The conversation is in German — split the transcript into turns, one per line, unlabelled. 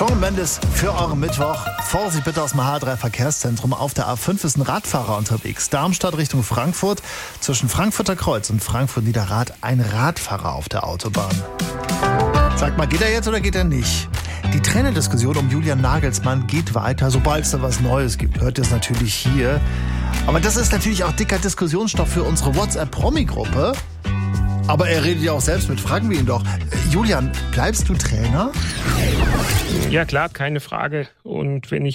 Shawn Mendes für euren Mittwoch. Vorsicht bitte aus dem H3 Verkehrszentrum. Auf der A5 ist ein Radfahrer unterwegs. Darmstadt Richtung Frankfurt. Zwischen Frankfurter Kreuz und Frankfurt-Niederrad ein Radfahrer auf der Autobahn. Sag mal, geht er jetzt oder geht er nicht? Die Trainerdiskussion um Julian Nagelsmann geht weiter. Sobald es da was Neues gibt, hört ihr es natürlich hier. Aber das ist natürlich auch dicker Diskussionsstoff für unsere WhatsApp-Promi-Gruppe. Aber er redet ja auch selbst mit. Fragen wir ihn doch. Julian, bleibst du Trainer?
Ja klar, keine Frage. Und wenn ich